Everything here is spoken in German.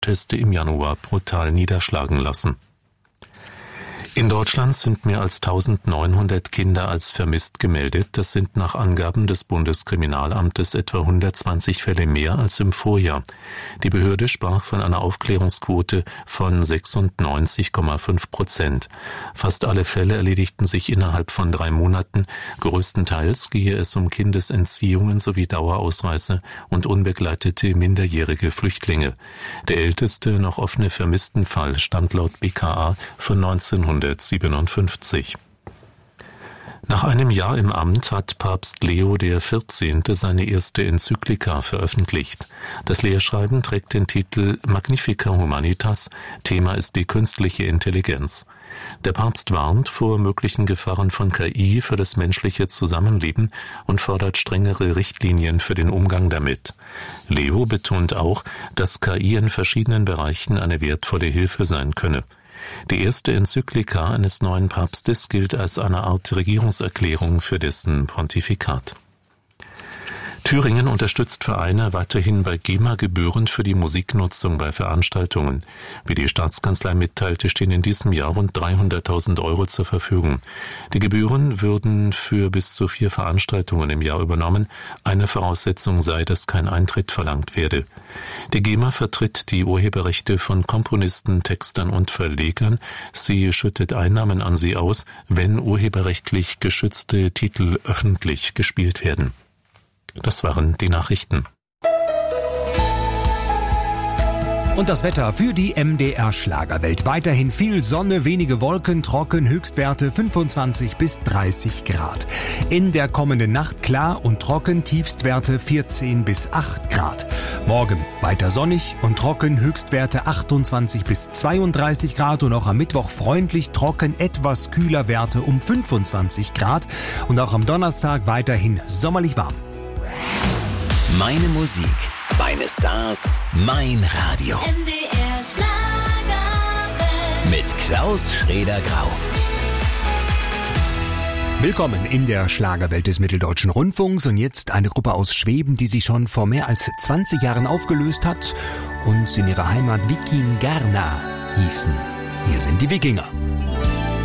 Proteste im Januar brutal niederschlagen lassen. In Deutschland sind mehr als 1900 Kinder als vermisst gemeldet. Das sind nach Angaben des Bundeskriminalamtes etwa 120 Fälle mehr als im Vorjahr. Die Behörde sprach von einer Aufklärungsquote von 96,5%. Fast alle Fälle erledigten sich innerhalb von 3 Monaten. Größtenteils gehe es um Kindesentziehungen sowie Dauerausreise und unbegleitete minderjährige Flüchtlinge. Der älteste noch offene Vermisstenfall stammt laut BKA von 1957. Nach einem Jahr im Amt hat Papst Leo XIV. Seine erste Enzyklika veröffentlicht. Das Lehrschreiben trägt den Titel Magnifica Humanitas, Thema ist die künstliche Intelligenz. Der Papst warnt vor möglichen Gefahren von KI für das menschliche Zusammenleben und fordert strengere Richtlinien für den Umgang damit. Leo betont auch, dass KI in verschiedenen Bereichen eine wertvolle Hilfe sein könne. Die erste Enzyklika eines neuen Papstes gilt als eine Art Regierungserklärung für dessen Pontifikat. Thüringen unterstützt Vereine weiterhin bei GEMA gebührend für die Musiknutzung bei Veranstaltungen. Wie die Staatskanzlei mitteilte, stehen in diesem Jahr rund 300.000 € zur Verfügung. Die Gebühren würden für bis zu 4 Veranstaltungen im Jahr übernommen. Eine Voraussetzung sei, dass kein Eintritt verlangt werde. Die GEMA vertritt die Urheberrechte von Komponisten, Textern und Verlegern. Sie schüttet Einnahmen an sie aus, wenn urheberrechtlich geschützte Titel öffentlich gespielt werden. Das waren die Nachrichten. Und das Wetter für die MDR Schlagerwelt. Weiterhin viel Sonne, wenige Wolken, trocken, Höchstwerte 25 bis 30 Grad. In der kommenden Nacht klar und trocken, Tiefstwerte 14 bis 8 Grad. Morgen weiter sonnig und trocken, Höchstwerte 28 bis 32 Grad und auch am Mittwoch freundlich, trocken, etwas kühler, Werte um 25 Grad. Und auch am Donnerstag weiterhin sommerlich warm. Meine Musik, meine Stars, mein Radio. MDR Schlagerwelt. Mit Klaus Schrader-Grau. Willkommen in der Schlagerwelt des Mitteldeutschen Rundfunks und jetzt eine Gruppe aus Schweben, die sich schon vor mehr als 20 Jahren aufgelöst hat und in ihrer Heimat Vikingarna hießen. Hier sind die Wikinger.